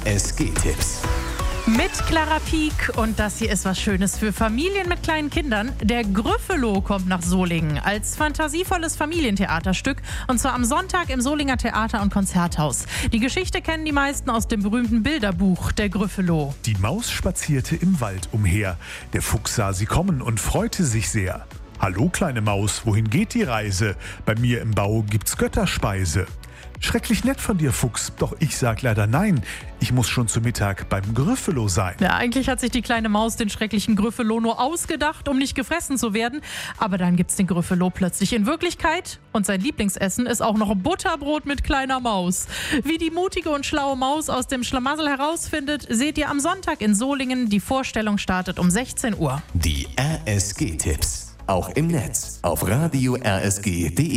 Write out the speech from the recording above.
RSG-Tipps. Mit Clara Pieck und das hier ist was Schönes für Familien mit kleinen Kindern. Der Gryffalo kommt nach Solingen als fantasievolles Familientheaterstück und zwar am Sonntag im Solinger Theater- und Konzerthaus. Die Geschichte kennen die meisten aus dem berühmten Bilderbuch Der Gryffalo. Die Maus spazierte im Wald umher. Der Fuchs sah sie kommen und freute sich sehr. »Hallo, kleine Maus, wohin geht die Reise? Bei mir im Bau gibt's Götterspeise.« »Schrecklich nett von dir, Fuchs, doch ich sag leider nein. Ich muss schon zu Mittag beim Gryffalo sein.« Ja, eigentlich hat sich die kleine Maus den schrecklichen Gryffalo nur ausgedacht, um nicht gefressen zu werden. Aber dann gibt's den Gryffalo plötzlich in Wirklichkeit und sein Lieblingsessen ist auch noch Butterbrot mit kleiner Maus. Wie die mutige und schlaue Maus aus dem Schlamassel herausfindet, seht ihr am Sonntag in Solingen. Die Vorstellung startet um 16 Uhr. Die RSG-Tipps. Auch im Netz auf radio-rsg.de.